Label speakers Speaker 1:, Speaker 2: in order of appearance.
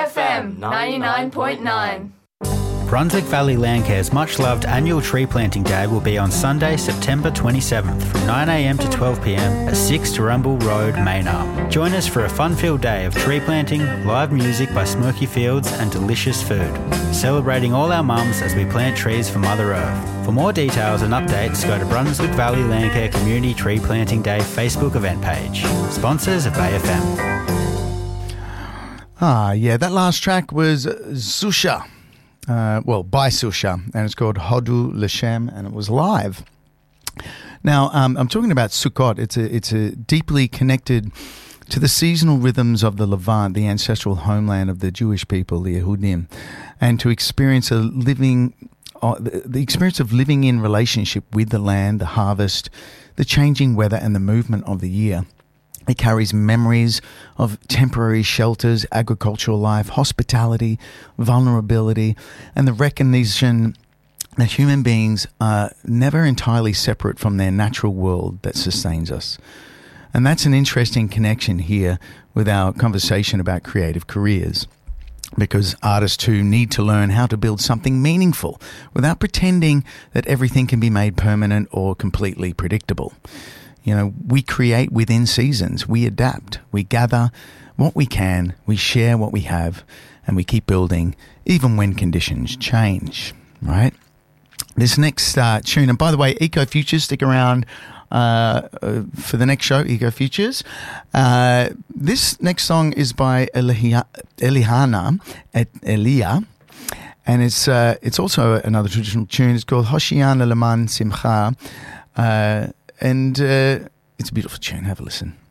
Speaker 1: FM 99.9.
Speaker 2: Brunswick Valley Landcare's much-loved annual tree planting day will be on Sunday, September 27th from 9am to 12pm at 6 Turrumbul Road, Maynard. Join us for a fun-filled day of tree planting, live music by Smoky Fields and delicious food, celebrating all our mums as we plant trees for Mother Earth. For more details and updates, go to Brunswick Valley Landcare Community Tree Planting Day Facebook event page. Sponsors of Bay FM.
Speaker 3: That last track was Susha. By Susha, and it's called Hodu L'Shem, and it was live. Now, I'm talking about Sukkot. It's a deeply connected to the seasonal rhythms of the Levant, the ancestral homeland of the Jewish people, the Yehudim, and to experience the experience of living in relationship with the land, the harvest, the changing weather, and the movement of the year. It carries memories of temporary shelters, agricultural life, hospitality, vulnerability, and the recognition that human beings are never entirely separate from their natural world that sustains us. And that's an interesting connection here with our conversation about creative careers, because artists too need to learn how to build something meaningful without pretending that everything can be made permanent or completely predictable. You know, we create within seasons, we adapt, we gather what we can, we share what we have, and we keep building even when conditions change, right? This next tune, and by the way, Eco Futures, stick around for the next show, Eco Futures. This next song is by Elihana at Elia, and it's also another traditional tune. It's called Hoshiana Leman Simcha. And it's a beautiful tune. Have a listen.